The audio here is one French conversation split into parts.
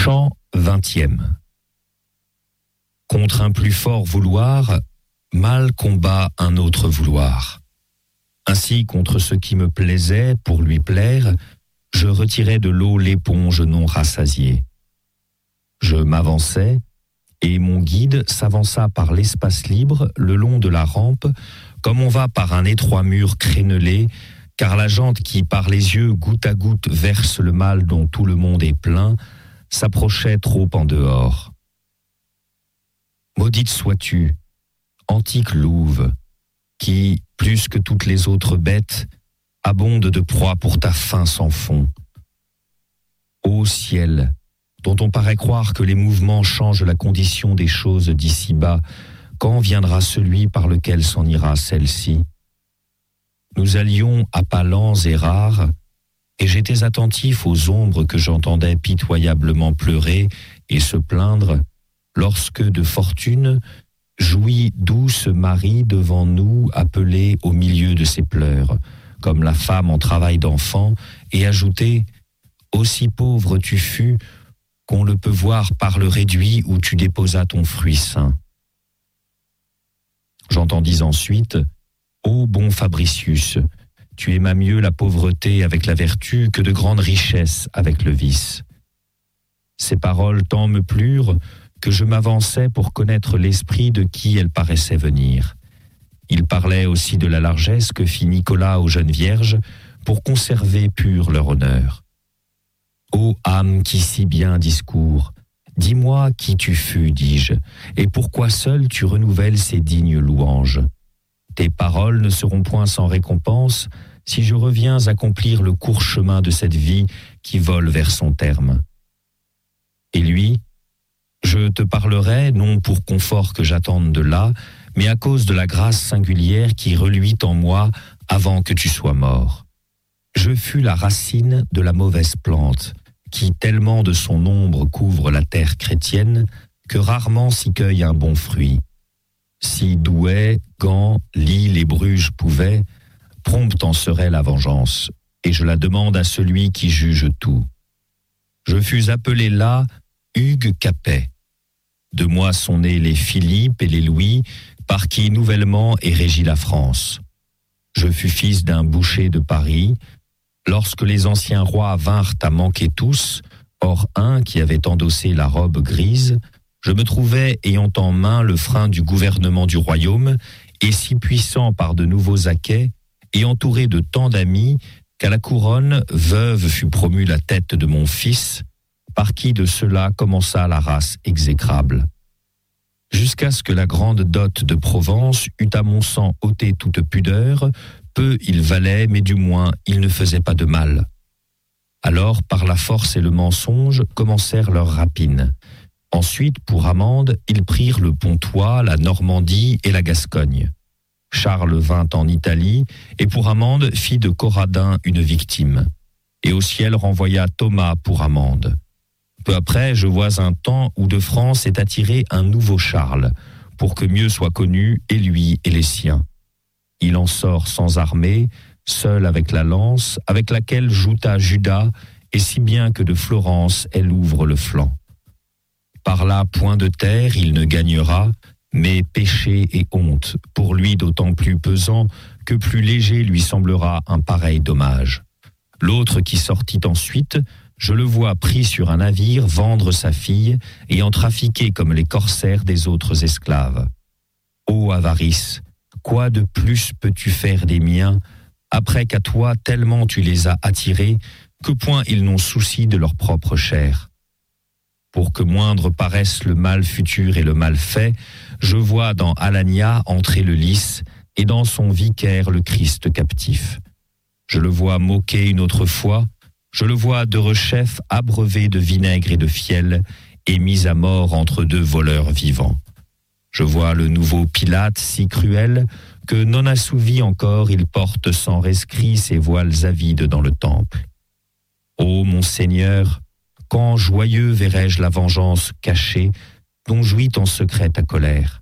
Chant 20e. Contre un plus fort vouloir, mal combat un autre vouloir. Ainsi, contre ce qui me plaisait, pour lui plaire, je retirais de l'eau l'éponge non rassasiée. Je m'avançais, et mon guide s'avança par l'espace libre le long de la rampe, comme on va par un étroit mur crénelé, car la jante qui, par les yeux goutte à goutte, verse le mal dont tout le monde est plein, s'approchait trop en dehors. Maudite sois-tu, antique louve, qui, plus que toutes les autres bêtes, abonde de proie pour ta faim sans fond. Ô ciel, dont on paraît croire que les mouvements changent la condition des choses d'ici-bas, quand viendra celui par lequel s'en ira celle-ci? Nous allions à pas lents et rares, et j'étais attentif aux ombres que j'entendais pitoyablement pleurer et se plaindre, lorsque de fortune jouit douce Marie devant nous, appelée au milieu de ses pleurs, comme la femme en travail d'enfant, et ajoutait « Aussi pauvre tu fus qu'on le peut voir par le réduit où tu déposas ton fruit saint. » J'entendis ensuite « Ô bon Fabricius, tu aimas mieux la pauvreté avec la vertu que de grandes richesses avec le vice. » Ces paroles tant me plurent que je m'avançais pour connaître l'esprit de qui elles paraissaient venir. Il parlait aussi de la largesse que fit Nicolas aux jeunes vierges pour conserver pur leur honneur. Ô âme qui si bien discours, dis-moi qui tu fus, dis-je, et pourquoi seul tu renouvelles ces dignes louanges. Tes paroles ne seront point sans récompense si je reviens accomplir le court chemin de cette vie qui vole vers son terme. Et lui, je te parlerai non pour confort que j'attende de là, mais à cause de la grâce singulière qui reluit en moi avant que tu sois mort. Je fus la racine de la mauvaise plante, qui tellement de son ombre couvre la terre chrétienne, que rarement s'y cueille un bon fruit. Si Douai, Gand, Lille et Bruges pouvaient, prompte en serait la vengeance, et je la demande à celui qui juge tout. Je fus appelé là Hugues Capet. De moi sont nés les Philippe et les Louis, par qui nouvellement est régie la France. Je fus fils d'un boucher de Paris. Lorsque les anciens rois vinrent à manquer tous, hors un qui avait endossé la robe grise, je me trouvais ayant en main le frein du gouvernement du royaume, et si puissant par de nouveaux acquets, et entouré de tant d'amis, qu'à la couronne, veuve fut promue la tête de mon fils, par qui de cela commença la race exécrable. Jusqu'à ce que la grande dot de Provence eût à mon sang ôté toute pudeur, peu il valait, mais du moins il ne faisait pas de mal. Alors, par la force et le mensonge, commencèrent leurs rapines. Ensuite, pour amende, ils prirent le Pontois, la Normandie et la Gascogne. Charles vint en Italie, et pour amende fit de Corradin une victime. Et au ciel renvoya Thomas pour amende. Peu après, je vois un temps où de France est attiré un nouveau Charles, pour que mieux soit connu, et lui et les siens. Il en sort sans armée, seul avec la lance, avec laquelle jouta Judas, et si bien que de Florence elle ouvre le flanc. Par là, point de terre, il ne gagnera, mais péché et honte, pour lui d'autant plus pesant que plus léger lui semblera un pareil dommage. L'autre qui sortit ensuite, je le vois pris sur un navire vendre sa fille et en trafiquer comme les corsaires des autres esclaves. Ô avarice, quoi de plus peux-tu faire des miens, après qu'à toi tellement tu les as attirés, que point ils n'ont souci de leur propre chair. Pour que moindre paraisse le mal futur et le mal fait, je vois dans Alania entrer le lys et dans son vicaire le Christ captif. Je le vois moquer une autre fois, je le vois derechef abreuvé de vinaigre et de fiel et mis à mort entre deux voleurs vivants. Je vois le nouveau Pilate si cruel que non assouvi encore il porte sans rescrit ses voiles avides dans le temple. Ô mon Seigneur, quand joyeux verrai-je la vengeance cachée dont jouit en secret ta colère.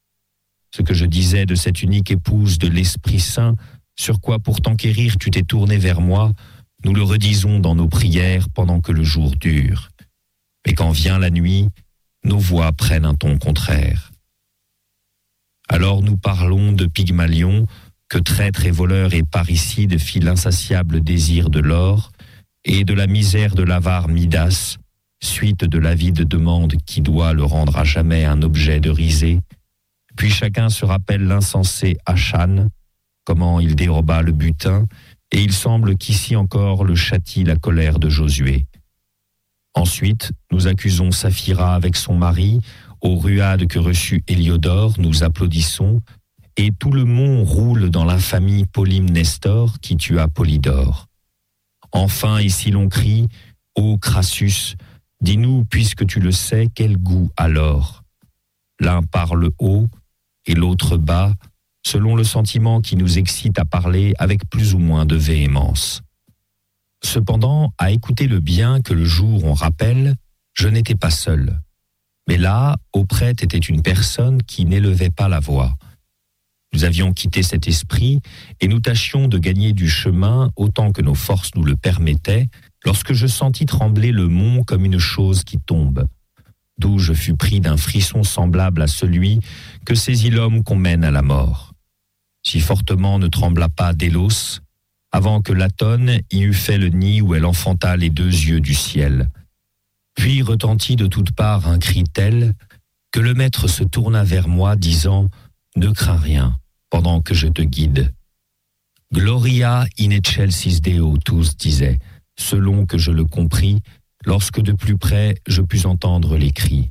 Ce que je disais de cette unique épouse de l'Esprit Saint, sur quoi pour t'enquérir tu t'es tourné vers moi, nous le redisons dans nos prières pendant que le jour dure. Mais quand vient la nuit, nos voix prennent un ton contraire. Alors nous parlons de Pygmalion, que traître et voleur et parricide fit l'insatiable désir de l'or, et de la misère de l'avare Midas, suite de l'avide demande qui doit le rendre à jamais un objet de risée. Puis chacun se rappelle l'insensé Achan, comment il déroba le butin, et il semble qu'ici encore le châtie la colère de Josué. Ensuite, nous accusons Saphira avec son mari, aux ruades que reçut Héliodore, nous applaudissons, et tout le mont roule dans l'infamie Polymnestor qui tua Polydore. Enfin, ici l'on crie, ô Crassus, dis-nous, puisque tu le sais, quel goût alors? L'un parle haut et l'autre bas, selon le sentiment qui nous excite à parler avec plus ou moins de véhémence. Cependant, à écouter le bien que le jour on rappelle, je n'étais pas seul. Mais là, auprès était une personne qui n'élevait pas la voix. Nous avions quitté cet esprit et nous tâchions de gagner du chemin autant que nos forces nous le permettaient, lorsque je sentis trembler le mont comme une chose qui tombe, d'où je fus pris d'un frisson semblable à celui que saisit l'homme qu'on mène à la mort. Si fortement ne trembla pas Délos, avant que l'Atone y eût fait le nid où elle enfanta les deux yeux du ciel. Puis retentit de toutes parts un cri tel que le maître se tourna vers moi, disant « Ne crains rien, pendant que je te guide. » Gloria in excelsis Deo, tous disaient, selon que je le compris, lorsque de plus près je pus entendre les cris.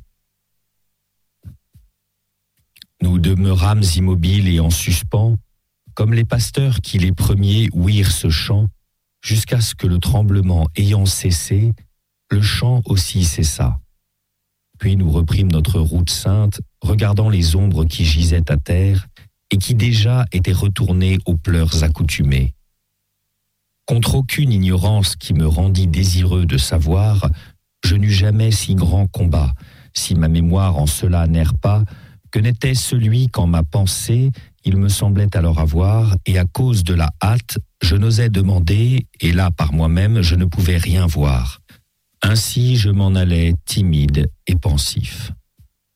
Nous demeurâmes immobiles et en suspens, comme les pasteurs qui les premiers ouïrent ce chant, jusqu'à ce que le tremblement ayant cessé, le chant aussi cessa. Puis nous reprîmes notre route sainte, regardant les ombres qui gisaient à terre et qui déjà étaient retournées aux pleurs accoutumés. Contre aucune ignorance qui me rendit désireux de savoir, je n'eus jamais si grand combat, si ma mémoire en cela n'erre pas, que n'était celui qu'en ma pensée il me semblait alors avoir, et à cause de la hâte, je n'osais demander, et là par moi-même je ne pouvais rien voir. Ainsi je m'en allais timide et pensif.